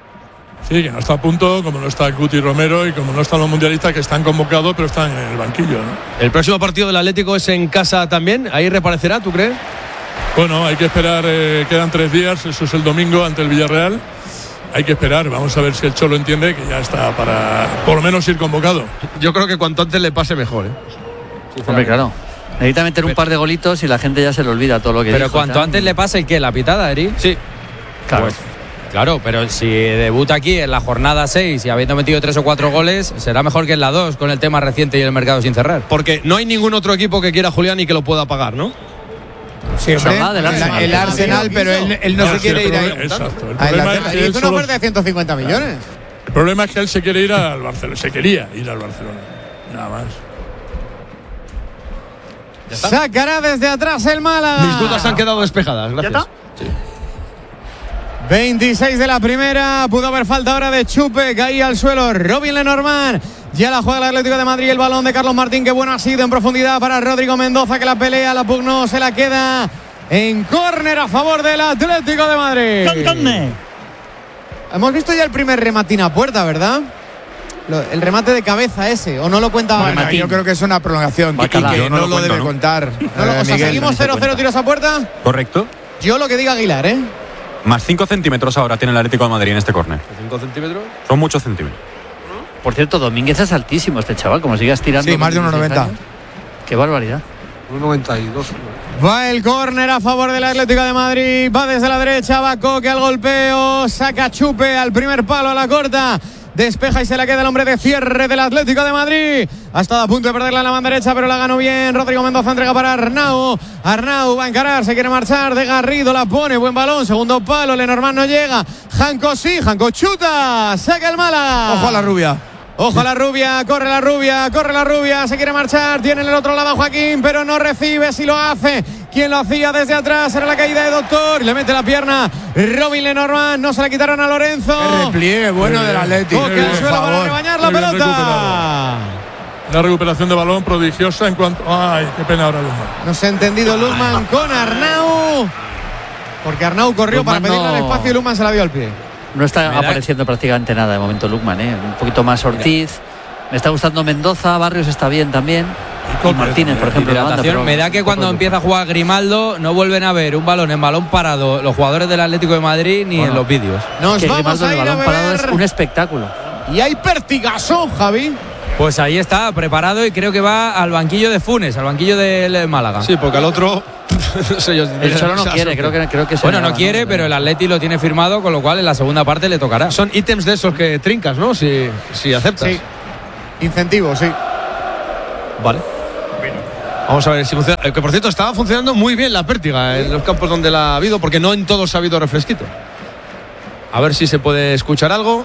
Sí, que no está a punto, como no está Guti Romero y como no están los mundialistas que están convocados, pero están en el banquillo, ¿no? El próximo partido del Atlético es en casa también. Ahí reaparecerá, ¿tú crees? Bueno, hay que esperar, eh, quedan tres días, eso es el domingo ante el Villarreal. Hay que esperar, vamos a ver si el Cholo entiende que ya está para por lo menos ir convocado. Yo creo que cuanto antes le pase mejor, ¿eh? Hombre, claro. Necesita meter un par de golitos y la gente ya se le olvida todo lo que Pero dijo, cuanto ¿sabes? antes le pase el que la pitada, Eri. Sí. Claro. Pues, claro, pero si debuta aquí en la jornada seis y habiendo metido tres o cuatro goles, será mejor que en la dos con el tema reciente y el mercado sin cerrar. Porque no hay ningún otro equipo que quiera a Julián y que lo pueda pagar, ¿no? Sí, hombre, el, Arsenal. el Arsenal, pero él, él no, no se sí, quiere ir ahí. Exacto. El a problema es que es una oferta de ciento cincuenta millones. El problema es que él se quiere ir al Barcelona, se quería ir al Barcelona, nada más. Sacará desde atrás el Málaga. Mis dudas han quedado despejadas, gracias. ¿Ya está? Sí. veintiséis de la primera, pudo haber falta ahora de Chupe, caía al suelo Robin Lenormand. Ya la juega el Atlético de Madrid, el balón de Carlos Martín, que bueno ha sido en profundidad para Rodrigo Mendoza, que la pelea, la pugnó, se la queda en córner a favor del Atlético de Madrid. Cántame. Hemos visto ya el primer rematín a puerta, ¿verdad? El remate de cabeza ese, o no lo cuenta. Bueno, yo creo que es una prolongación y que no, no lo, lo cuento, debe ¿no? contar. No, no, eh, o sea, seguimos cero cero tiros a puerta. Correcto. Yo lo que diga Aguilar, ¿eh? Más cinco centímetros ahora tiene el Atlético de Madrid en este córner. ¿cinco centímetros? Son muchos centímetros. Por cierto, Domínguez es altísimo este chaval, como sigas tirando. Sí, más de uno noventa. Qué barbaridad. uno noventa y dos. Va el córner a favor del Atlético de Madrid. Va desde la derecha, va Coque al golpeo. Saca Chupe al primer palo a la corta. despeja y se la queda el hombre de cierre del Atlético de Madrid. Ha estado a punto de perderla en la banda derecha, pero la ganó bien. Rodrigo Mendoza entrega para Arnau. Arnau va a encarar, se quiere marchar de Garrido, la pone, buen balón, segundo palo, Lenormand no llega. Janko sí, Janko chuta, saca el Málaga. Ojo a la rubia. Ojo a la rubia, corre la rubia, corre la rubia, se quiere marchar, tiene en el otro lado a Joaquín, pero no recibe, si lo hace. Quien lo hacía desde atrás era la caída de Doctor, y le mete la pierna Robin Lenormand, no se la quitaron a Lorenzo. El repliegue bueno del Atlético. Toque al suelo para rebañar la pelota. La recuperación de balón prodigiosa en cuanto... Ay, qué pena ahora Luzman. No se ha entendido Luzman con Arnau, porque Arnau corrió Luzman para pedirle no... al espacio y Luzman se la dio al pie. No está apareciendo prácticamente nada de momento Lukman, ¿eh? Un poquito más Ortiz. Me está gustando Mendoza, Barrios está bien también. Y Martínez, por ejemplo. La banda, me da que cuando empieza a jugar Grimaldo no vuelven a ver un balón en balón parado los jugadores del Atlético de Madrid ni bueno, en los vídeos. Nos que vamos Grimaldo a ir el balón a parado es un espectáculo. Y hay pertigazo, Javi. Pues ahí está, preparado y creo que va al banquillo de Funes, al banquillo del Málaga. Sí, porque al otro... no sé, yo, el Cholo no quiere, creo que, creo que se Bueno, no quiere, pero el Atleti lo tiene firmado, con lo cual en la segunda parte le tocará. Son ítems de esos que trincas, ¿no? Si, si aceptas. Sí. Incentivos, sí. Vale. Vamos a ver si funciona. Que por cierto, estaba funcionando muy bien la pértiga en los campos donde la ha habido, porque no en todos ha habido refresquito. A ver si se puede escuchar algo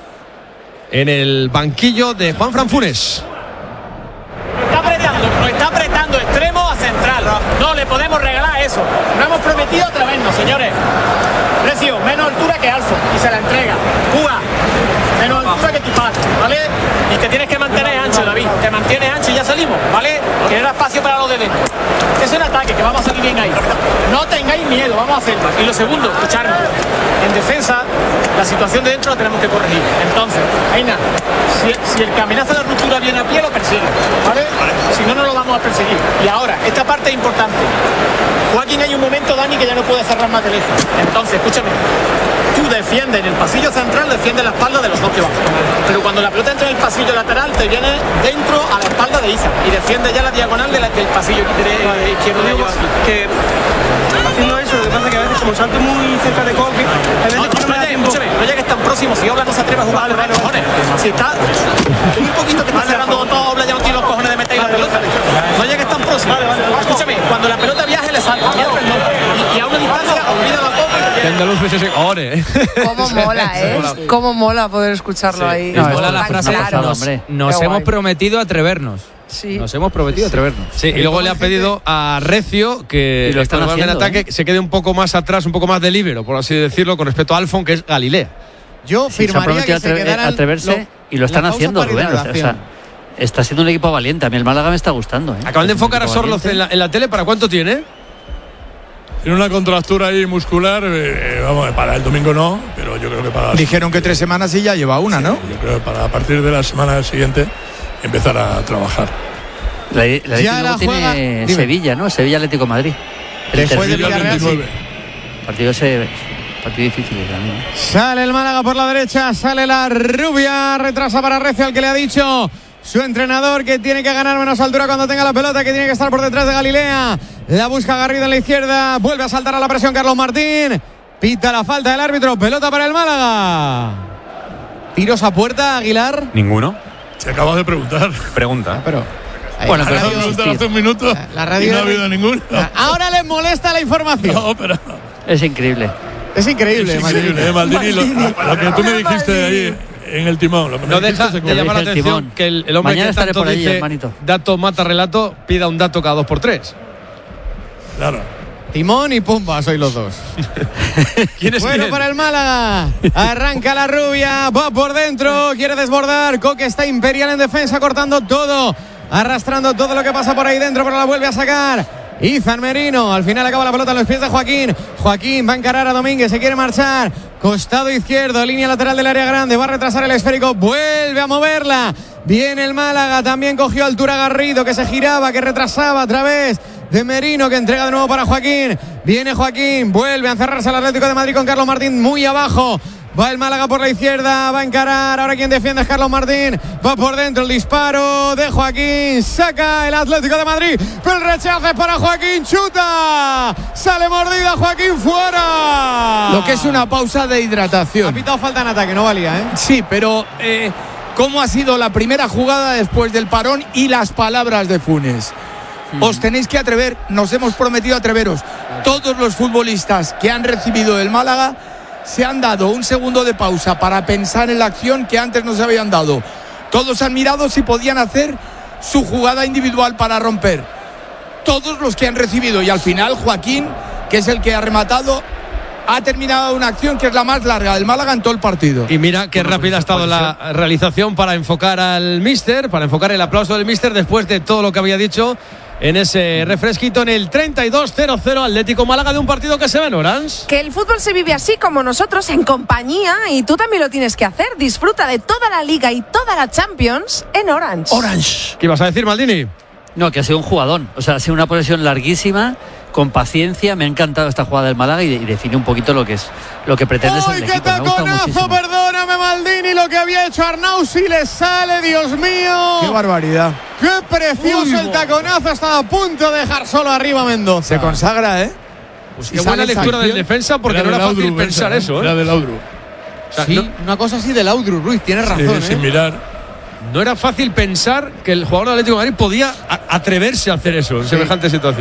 en el banquillo de Juanfran Funes. Está apretando, nos está apretando extremo a central. No le podemos regalar eso. No hemos prometido atrevernos, señores. Recio, menos altura que Alfo y se la entrega. Cuba, menos altura que tu padre, ¿vale? Y te tienes que mantener ancho, David. Te mantienes ancho y ya salimos, ¿vale? Que era espacio para los de dentro. Es un ataque, que vamos a salir bien ahí. No tengáis miedo, vamos a hacerlo. Y lo segundo, escucharme. En defensa, la situación de dentro la tenemos que corregir. Entonces, Aina, si, si el caminazo de la ruptura viene a pie, lo persigue, ¿vale? Si no, no lo vamos a perseguir. Y ahora, esta parte es importante. Joaquín, hay un momento, Dani, que ya no puede cerrar más de lejos. Entonces, escúchame. Tú defiendes en el pasillo central, defiendes la espalda de los dos que van. Pero cuando la pelota entra en el pasillo lateral, te viene dentro a la espalda de Isa y defiende ya la diagonal de la, del pasillo de, izquierdo de ellos. Que haciendo eso, lo que pasa es que a veces como salto muy cerca de Coque, a veces no, no, no, escúchame, no llegues tan próximo, si Obla no se atreve a jugar, vale, cojones. Si está un poquito que está cerrando todo, Obla ya no tiene los cojones de meter la pelota. No llegues tan próximo. Vale, vale, vale. Escúchame, cuando la pelota viaje le salta. Y, y a una distancia olvida la copa. Cómo mola, ¿eh? Cómo mola poder escucharlo sí. ahí. No, mola la frase, claro. Nos, nos hemos prometido atrevernos. Sí. Nos hemos prometido sí. atrevernos. Sí, y luego le ha pedido a Recio que y lo están haciendo, en ataque ¿eh? se quede un poco más atrás, un poco más de líbero, por así decirlo, con respecto a Alfon, que es Galilea. Yo sí, firmaría que se quedaran atreverse lo, y lo están haciendo, Rubén. O sea, está siendo un equipo valiente. A mí el Málaga me está gustando. ¿eh? Acaban de enfocar a Sorloz en la, en la tele. ¿Para cuánto tiene? Tiene una contractura ahí muscular, eh, vamos, para el domingo no, pero yo creo que para... Dijeron que tres semanas y ya lleva una, sí, ¿no? Yo creo que para a partir de la semana siguiente empezar a trabajar. La, la ya la tiene juega, Sevilla, ¿no? Sevilla Atlético Madrid. El Después de Villarreal, sí. Partido ese... Partido difícil también. ¿eh? Sale el Málaga por la derecha, sale la rubia, retrasa para Recio, al que le ha dicho su entrenador que tiene que ganar menos altura cuando tenga la pelota, que tiene que estar por detrás de Galilea. La busca Garrido en la izquierda, vuelve a saltar a la presión Carlos Martín. Pita la falta del árbitro, pelota para el Málaga. Tiros a puerta, Aguilar. Ninguno. Se acaba de preguntar. Pregunta. Ah, pero bueno, pero radio, hace un minuto la radio y no ha habido ninguno. Ahora les molesta la información. No, pero... Es increíble. Es increíble, es increíble, eh, Maldini. Maldini. Lo, lo que tú me dijiste ahí en el timón. Lo que no deja de llamar la atención que el, el hombre Mañana que tanto por allí, dice hermanito. dato mata relato pida un dato cada dos por tres. Claro. Timón y Pumba, sois los dos. ¿Quién es bueno quién? Para el Málaga. Arranca la rubia, va por dentro, quiere desbordar. Coque está imperial en defensa, cortando todo, arrastrando todo lo que pasa por ahí dentro, pero la vuelve a sacar Izan Merino. Al final acaba la pelota en los pies de Joaquín. Joaquín va a encarar a Domínguez, se quiere marchar. Costado izquierdo, línea lateral del área grande, va a retrasar el esférico, vuelve a moverla. Viene el Málaga, también cogió altura Garrido, que se giraba, que retrasaba a través de Merino, que entrega de nuevo para Joaquín. Viene Joaquín, vuelve a encerrarse al Atlético de Madrid con Carlos Martín muy abajo. Va el Málaga por la izquierda, va a encarar. Ahora quien defiende es Carlos Martín. Va por dentro el disparo de Joaquín. Saca el Atlético de Madrid. Pero el rechazo es para Joaquín. Chuta. Sale mordida Joaquín fuera. Lo que es una pausa de hidratación. Ha pitado falta en ataque, no valía, ¿eh? Sí, pero eh, ¿cómo ha sido la primera jugada después del parón y las palabras de Funes? Mm. Os tenéis que atrever, nos hemos prometido atreveros. Todos los futbolistas que han recibido el Málaga se han dado un segundo de pausa para pensar en la acción que antes no se habían dado. Todos han mirado si podían hacer su jugada individual para romper. Todos los que han recibido, y al final Joaquín, que es el que ha rematado, ha terminado una acción que es la más larga del Málaga en todo el partido. Y mira qué bueno, rápida pues, ha estado la ser. realización para enfocar al míster, para enfocar el aplauso del míster después de todo lo que había dicho en ese refresquito en el treinta y dos cero cero Atlético Málaga de un partido que se ve en Orange. Que el fútbol se vive así como nosotros, en compañía, y tú también lo tienes que hacer. Disfruta de toda la Liga y toda la Champions en Orange. Orange. ¿Qué ibas a decir, Maldini? No, que ha sido un jugadón. O sea, ha sido una posesión larguísima, con paciencia. Me ha encantado esta jugada del Málaga y, y define un poquito lo que es lo que pretende ser el equipo. ¡Ay, qué taconazo! Perdóname, Maldini, lo que había hecho Arnau, si le sale, Dios mío. ¡Qué barbaridad! ¡Qué precioso! Uy, el taconazo! Estaba a punto de dejar solo arriba Mendoza. Se consagra, ¿eh? Pues qué buena lectura del defensa, porque era no era fácil Laudru, pensar eso, ¿eh? Era de Laudru. O sea, sí, no, una cosa así de Laudru, Ruiz, tienes razón, sí, ¿eh? Sin mirar. No era fácil pensar que el jugador de Atlético de Madrid podía atreverse a hacer eso en sí. semejante situación.